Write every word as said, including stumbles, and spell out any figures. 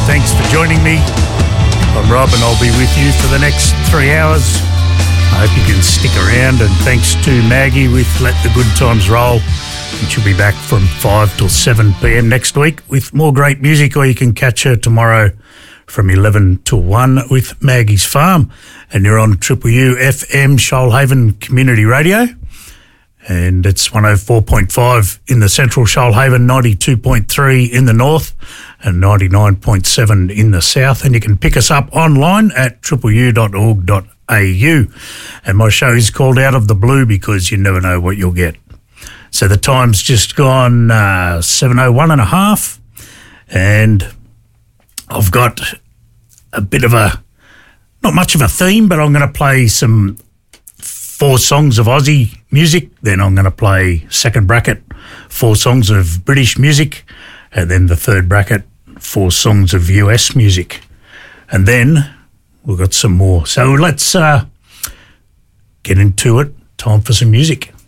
Thanks for joining me. I'm Rob and I'll be with you for the next three hours. I hope you can stick around, and thanks to Maggie with Let the Good Times Roll. And she'll be back from five till seven p.m. next week with more great music, or you can catch her tomorrow from eleven to one with Maggie's Farm. And you're on Triple U F M, Shoalhaven Community Radio. And it's one oh four point five in the central Shoalhaven, ninety-two point three in the north and ninety-nine point seven in the south. And you can pick us up online at triple u dot org dot a u. And my show is called Out of the Blue because you never know what you'll get. So the time's just gone uh, seven oh one and a half, and I've got a bit of a, not much of a theme, but I'm going to play some four songs of Aussie music, then I'm going to play second bracket, four songs of British music, and then the third bracket, four songs of U S music. And then we've got some more. So let's uh, get into it. Time for some music.